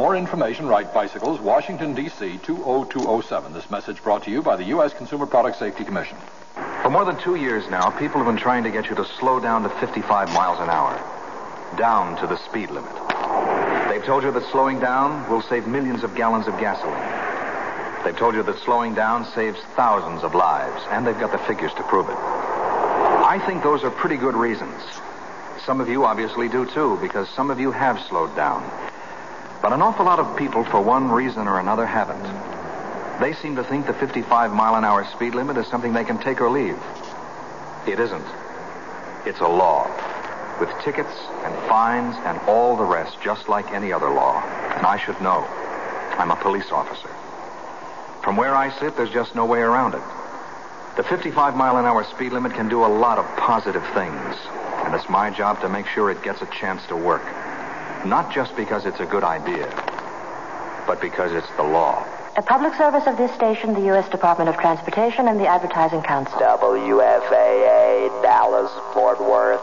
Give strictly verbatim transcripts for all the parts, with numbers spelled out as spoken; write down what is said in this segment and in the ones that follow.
more information, write Bicycles, Washington, D C two oh two oh seven. This message brought to you by the U S Consumer Product Safety Commission. For more than two years now, people have been trying to get you to slow down to fifty-five miles an hour. Down to the speed limit. They've told you that slowing down will save millions of gallons of gasoline. They've told you that slowing down saves thousands of lives, and they've got the figures to prove it. I think those are pretty good reasons. Some of you obviously do too, because some of you have slowed down. But an awful lot of people, for one reason or another, haven't. They seem to think the fifty-five mile an hour speed limit is something they can take or leave. It isn't. It's a law, with tickets and fines and all the rest, just like any other law. And I should know. I'm a police officer. From where I sit, there's just no way around it. The fifty-five mile an hour speed limit can do a lot of positive things. And it's my job to make sure it gets a chance to work. Not just because it's a good idea, but because it's the law. A public service of this station, the U S Department of Transportation, and the Advertising Council. W F A A, Dallas, Fort Worth.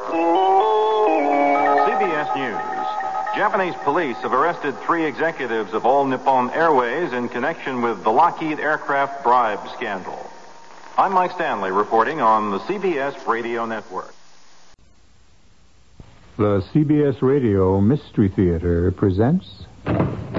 C B S News. Japanese police have arrested three executives of All Nippon Airways in connection with the Lockheed aircraft bribe scandal. I'm Mike Stanley reporting on the C B S Radio Network. The C B S Radio Mystery Theater presents...